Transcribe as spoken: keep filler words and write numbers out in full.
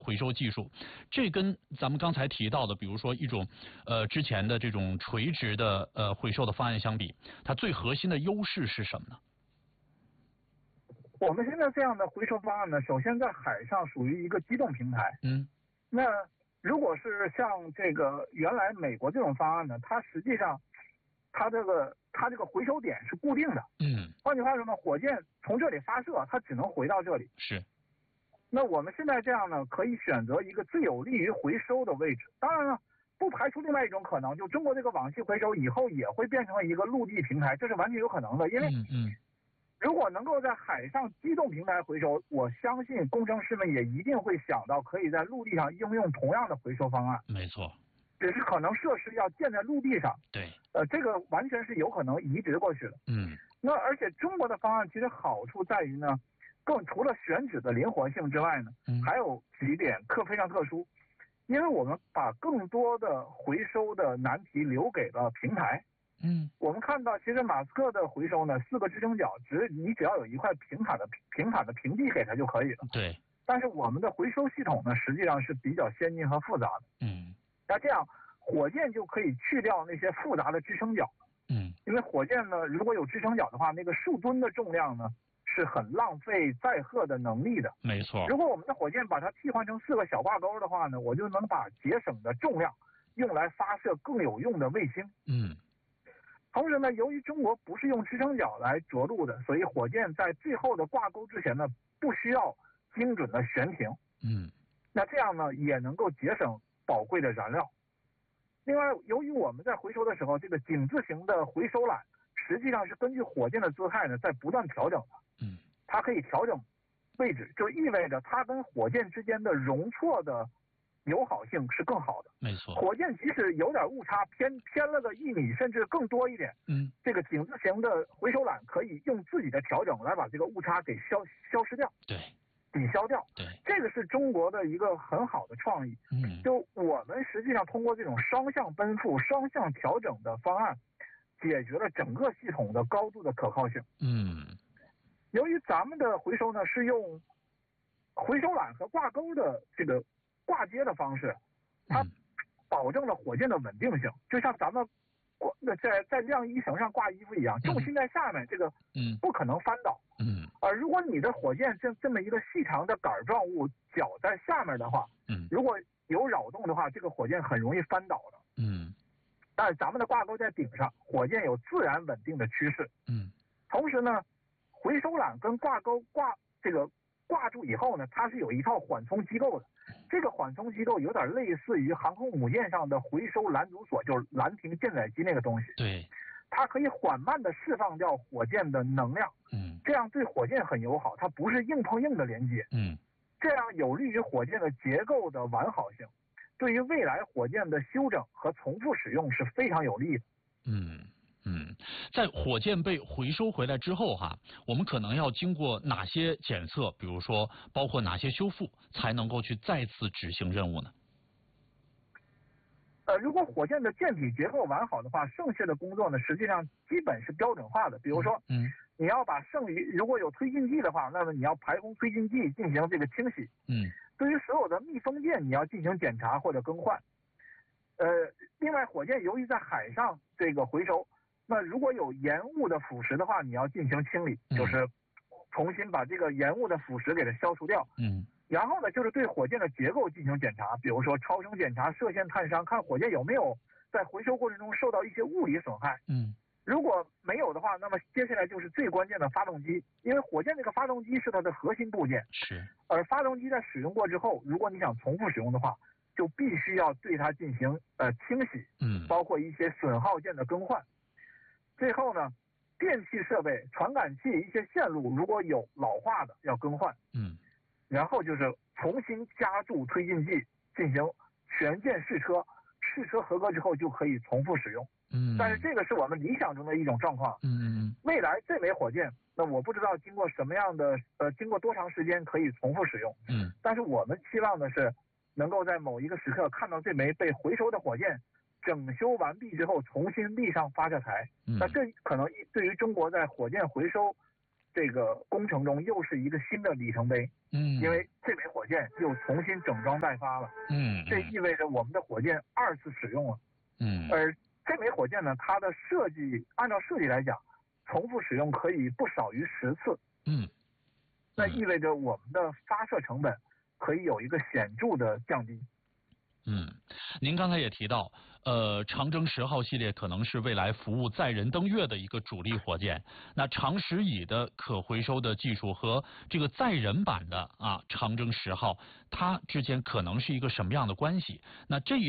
回收技术，这跟咱们刚才提到的，比如说一种呃之前的这种垂直的呃回收的方案相比，它最核心的优势是什么呢？ 我们现在这样的回收方案呢，首先在海上属于一个机动平台。 嗯， 那如果是像这个原来美国这种方案呢，它实际上它这个它这个回收点是固定的。 嗯， 换句话说呢，火箭从这里发射，它只能回到这里。 是。 那我们现在这样呢，可以选择一个最有利于回收的位置。当然了，不排除另外一种可能，就中国这个网系回收以后也会变成一个陆地平台，这是完全有可能的。因为嗯嗯。 如果能够在海上机动平台回收，我相信工程师们也一定会想到可以在陆地上应用同样的回收方案。 没错， 只是可能设施要建在陆地上。 对， 呃，这个完全是有可能移植过去的。 嗯， 那而且中国的方案其实好处在于呢，更除了选址的灵活性之外呢， 嗯、 还有几点特非常特殊，因为我们把更多的回收的难题留给了平台。 嗯， 我们看到，其实马斯克的回收呢，四个支撑脚，只你只要有一块平坦的平坦的平地给它就可以了。 对。 但是我们的回收系统呢，实际上是比较先进和复杂的。 嗯。 那这样，火箭就可以去掉那些复杂的支撑脚。 嗯。 因为火箭呢，如果有支撑脚的话，那个数吨的重量呢，是很浪费载荷的能力的。 没错。 如果我们的火箭把它替换成四个小挂钩的话呢，我就能把节省的重量用来发射更有用的卫星。 嗯。 同时呢，由于中国不是用支撑脚来着陆的，所以火箭在最后的挂钩之前呢，不需要精准的悬停。 嗯， 那这样呢，也能够节省宝贵的燃料。另外，由于我们在回收的时候，这个井字形的回收缆实际上是根据火箭的姿态呢，在不断调整的。 嗯， 它可以调整位置，就意味着它跟火箭之间的容错的友好性是更好的。 没错， 火箭即使有点误差，偏偏了个一米甚至更多一点， 嗯， 这个井字形的回收缆可以用自己的调整来把这个误差给消消失掉， 对， 抵消掉。 对， 这个是中国的一个很好的创意。 嗯， 就我们实际上通过这种双向奔赴、双向调整的方案，解决了整个系统的高度的可靠性。 嗯， 由于咱们的回收呢是用回收缆和挂钩的这个挂接的方式，它保证了火箭的稳定性，就像咱们在在晾衣绳上挂衣服一样，重心在下面，这个不可能翻倒。 嗯， 而如果你的火箭这这么一个细长的杆状物脚在下面的话， 嗯， 如果有扰动的话，这个火箭很容易翻倒的。 嗯， 但是咱们的挂钩在顶上，火箭有自然稳定的趋势。 嗯， 同时呢，回收缆跟挂钩挂这个挂住以后呢，它是有一套缓冲机构的。这个缓冲机构有点类似于航空母舰上的回收拦阻索，就是拦停舰载机那个东西。 对， 它可以缓慢的释放掉火箭的能量。 嗯， 这样对火箭很友好，它不是硬碰硬的连接。 嗯， 这样有利于火箭的结构的完好性，对于未来火箭的修整和重复使用是非常有利的。 嗯。嗯，在火箭被回收回来之后哈，我们可能要经过哪些检测，比如说包括哪些修复，才能够去再次执行任务呢？ 呃，如果火箭的舰体结构完好的话，剩下的工作呢，实际上基本是标准化的。比如说， 嗯，你要把剩余如果有推进剂的话，那么你要排空推进剂进行这个清洗。 嗯， 对于所有的密封件，你要进行检查或者更换。呃，另外，火箭由于在海上这个回收。那如果有盐雾的腐蚀的话，你要进行清理，就是重新把这个盐雾的腐蚀给它消除掉。 嗯， 然后呢，就是对火箭的结构进行检查，比如说超声检查、射线探伤，看火箭有没有在回收过程中受到一些物理损害。 嗯， 如果没有的话，那么接下来就是最关键的发动机，因为火箭这个发动机是它的核心部件。 是。 而发动机在使用过之后，如果你想重复使用的话，就必须要对它进行呃清洗。 嗯， 包括一些损耗件的更换。最后呢，电气设备、传感器一些线路如果有老化的要更换， 嗯， 然后就是重新加注推进剂进行全件试车，试车合格之后就可以重复使用。 嗯， 但是这个是我们理想中的一种状况。 嗯嗯， 未来这枚火箭，那我不知道经过什么样的呃，经过多长时间可以重复使用。 嗯， 但是我们期望的是能够在某一个时刻看到这枚被回收的火箭整修完毕之后重新立上发射台。 嗯， 那这可能对于中国在火箭回收这个工程中又是一个新的里程碑。 嗯， 因为这枚火箭又重新整装待发了。 嗯， 这意味着我们的火箭二次使用了。 嗯， 而这枚火箭呢，它的设计按照设计来讲，重复使用可以不少于十次。 嗯， 那意味着我们的发射成本可以有一个显著的降低。 嗯，您刚才也提到，呃，长征十号系列可能是未来服务载人登月的一个主力火箭。那长石乙的可回收的技术和这个载人版的啊长征十号，它之间可能是一个什么样的关系？那这一